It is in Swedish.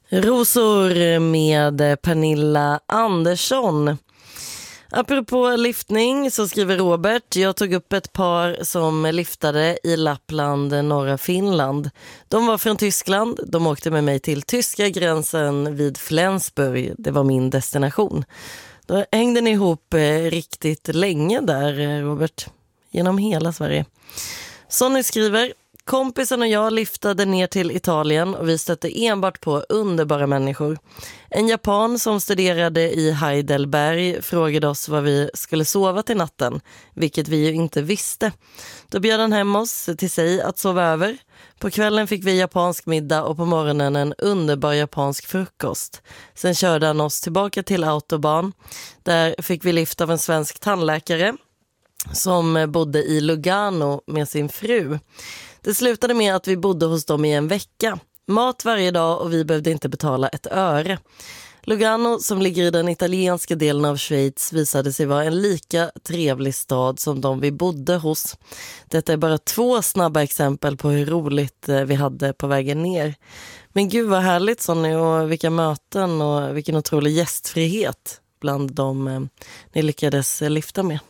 Rosor med Pernilla Andersson. Apropå liftning så skriver Robert: jag tog upp ett par som liftade i Lappland, norra Finland. De var från Tyskland. De åkte med mig till tyska gränsen vid Flensburg. Det var min destination. Då hängde ni ihop riktigt länge där, Robert. Genom hela Sverige. Sonny skriver: kompisen och jag liftade ner till Italien och vi stötte enbart på underbara människor. En japan som studerade i Heidelberg frågade oss vad vi skulle sova till natten, vilket vi ju inte visste. Då bjöd han hem oss till sig att sova över. På kvällen fick vi japansk middag och på morgonen en underbar japansk frukost. Sen körde han oss tillbaka till Autobahn. Där fick vi lift av en svensk tandläkare som bodde i Lugano med sin fru. Det slutade med att vi bodde hos dem i en vecka. Mat varje dag och vi behövde inte betala ett öre. Lugano, som ligger i den italienska delen av Schweiz, visade sig vara en lika trevlig stad som de vi bodde hos. Detta är bara 2 snabba exempel på hur roligt vi hade på vägen ner. Men gud vad härligt, Sonny, och vilka möten och vilken otrolig gästfrihet bland dem ni lyckades lyfta med.